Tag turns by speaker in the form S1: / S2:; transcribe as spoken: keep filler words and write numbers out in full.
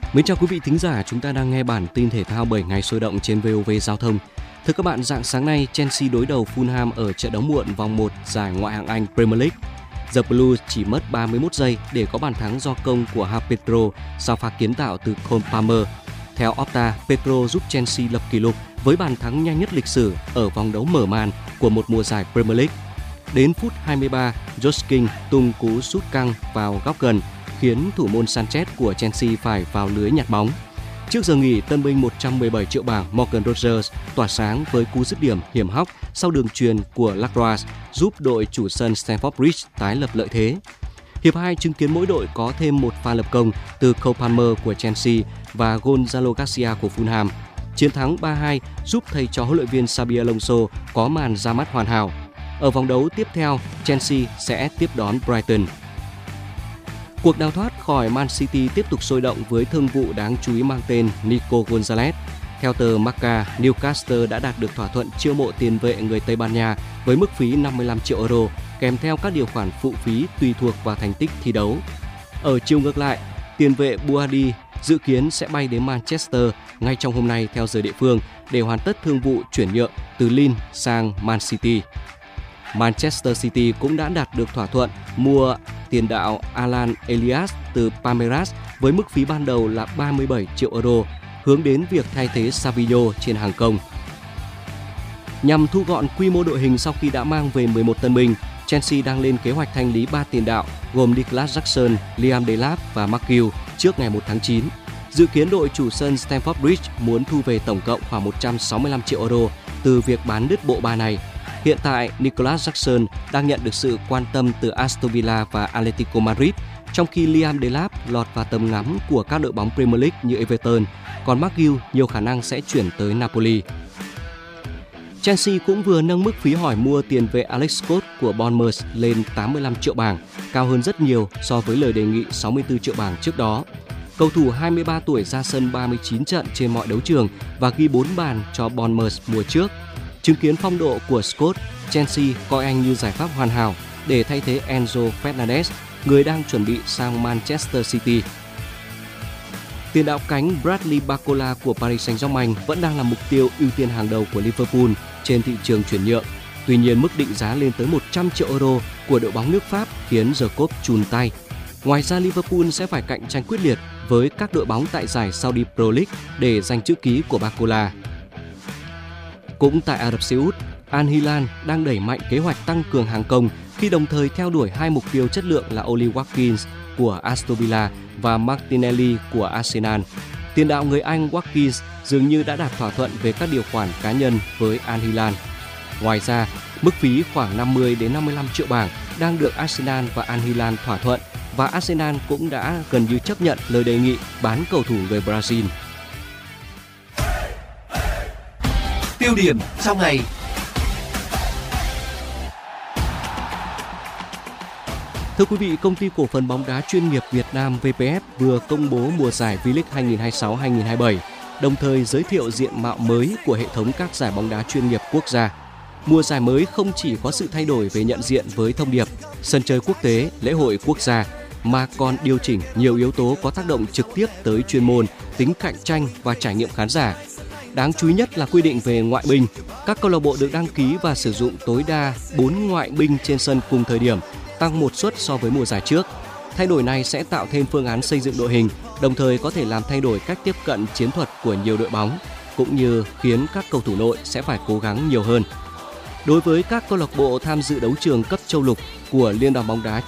S1: Mến chào quý vị thính giả, chúng ta đang nghe bản tin thể thao bảy ngày sôi động trên vê o vê Giao thông. Thưa các bạn, rạng sáng nay, Chelsea đối đầu Fulham ở trận đấu muộn vòng một giải Ngoại hạng Anh Premier League. The Blues chỉ mất ba mươi mốt giây để có bàn thắng do công của João Pedro sau pha kiến tạo từ Cole Palmer. Theo Opta, Pedro giúp Chelsea lập kỷ lục với bàn thắng nhanh nhất lịch sử ở vòng đấu mở màn của một mùa giải Premier League. Đến phút hai mươi ba, Josh King tung cú sút căng vào góc gần, khiến thủ môn Sanchez của Chelsea phải vào lưới nhặt bóng. Trước giờ nghỉ, tân binh một trăm mười bảy triệu bảng Morgan Rogers tỏa sáng với cú dứt điểm hiểm hóc sau đường chuyền của Lacroix, giúp đội chủ sân Stamford Bridge tái lập lợi thế. Hiệp hai chứng kiến mỗi đội có thêm một pha lập công từ Cole Palmer của Chelsea và Gonzalo Garcia của Fulham. Chiến thắng ba hai giúp thầy trò huấn luyện viên Xabi Alonso có màn ra mắt hoàn hảo. Ở vòng đấu tiếp theo, Chelsea sẽ tiếp đón Brighton. Cuộc đào thoát khỏi Man City tiếp tục sôi động với thương vụ đáng chú ý mang tên Nico Gonzalez. Theo tờ Marca, Newcastle đã đạt được thỏa thuận chiêu mộ tiền vệ người Tây Ban Nha với mức phí năm mươi lăm triệu euro, kèm theo các điều khoản phụ phí tùy thuộc vào thành tích thi đấu. Ở chiều ngược lại, tiền vệ Buadi dự kiến sẽ bay đến Manchester ngay trong hôm nay theo giờ địa phương để hoàn tất thương vụ chuyển nhượng từ Lille sang Man City. Manchester City cũng đã đạt được thỏa thuận mua tiền đạo Alan Elias từ Palmeiras với mức phí ban đầu là ba mươi bảy triệu euro, hướng đến việc thay thế Savinho trên hàng công. Nhằm thu gọn quy mô đội hình sau khi đã mang về mười một tân binh, Chelsea đang lên kế hoạch thanh lý ba tiền đạo gồm Nicolas Jackson, Liam Delap và Mark Hughes trước ngày một tháng chín. Dự kiến đội chủ sân Stamford Bridge muốn thu về tổng cộng khoảng một trăm sáu mươi lăm triệu euro từ việc bán đứt bộ ba này. Hiện tại, Nicolas Jackson đang nhận được sự quan tâm từ Aston Villa và Atletico Madrid, trong khi Liam Delap lọt vào tầm ngắm của các đội bóng Premier League như Everton, còn Mark Hughes nhiều khả năng sẽ chuyển tới Napoli. Chelsea cũng vừa nâng mức phí hỏi mua tiền vệ Alex Scott của Bournemouth lên tám mươi lăm triệu bảng, cao hơn rất nhiều so với lời đề nghị sáu mươi tư triệu bảng trước đó. Cầu thủ hai mươi ba tuổi ra sân ba mươi chín trận trên mọi đấu trường và ghi bốn bàn cho Bournemouth mùa trước. Chứng kiến phong độ của Scott, Chelsea coi anh như giải pháp hoàn hảo để thay thế Enzo Fernandez, người đang chuẩn bị sang Manchester City. Tiền đạo cánh Bradley Barcola của Paris Saint-Germain vẫn đang là mục tiêu ưu tiên hàng đầu của Liverpool trên thị trường chuyển nhượng. Tuy nhiên, mức định giá lên tới một trăm triệu euro của đội bóng nước Pháp khiến Jacob chùn tay. Ngoài ra, Liverpool sẽ phải cạnh tranh quyết liệt với các đội bóng tại giải Saudi Pro League để giành chữ ký của Barcola. Cũng tại Ả Rập Xê Út, Al Hilal đang đẩy mạnh kế hoạch tăng cường hàng công khi đồng thời theo đuổi hai mục tiêu chất lượng là Oli Watkins của Aston Villa và Martinelli của Arsenal. Tiền đạo người Anh Watkins dường như đã đạt thỏa thuận về các điều khoản cá nhân với Al Hilal. Ngoài ra, mức phí khoảng năm mươi đến năm mươi lăm triệu bảng đang được Arsenal và Al Hilal thỏa thuận và Arsenal cũng đã gần như chấp nhận lời đề nghị bán cầu thủ người Brazil.
S2: Tiêu điểm trong ngày.
S1: Thưa quý vị, công ty cổ phần bóng đá chuyên nghiệp Việt Nam vê pê ép vừa công bố mùa giải V-League hai nghìn không trăm hai mươi sáu hai nghìn không trăm hai mươi bảy, đồng thời giới thiệu diện mạo mới của hệ thống các giải bóng đá chuyên nghiệp quốc gia. Mùa giải mới không chỉ có sự thay đổi về nhận diện với thông điệp sân chơi quốc tế, lễ hội quốc gia, mà còn điều chỉnh nhiều yếu tố có tác động trực tiếp tới chuyên môn, tính cạnh tranh và trải nghiệm khán giả. Đáng chú ý nhất là quy định về ngoại binh. Các câu lạc bộ được đăng ký và sử dụng tối đa bốn ngoại binh trên sân cùng thời điểm, tăng một suất so với mùa giải trước. Thay đổi này sẽ tạo thêm phương án xây dựng đội hình, đồng thời có thể làm thay đổi cách tiếp cận chiến thuật của nhiều đội bóng, cũng như khiến các cầu thủ nội sẽ phải cố gắng nhiều hơn. Đối với các câu lạc bộ tham dự đấu trường cấp châu lục của Liên đoàn bóng đá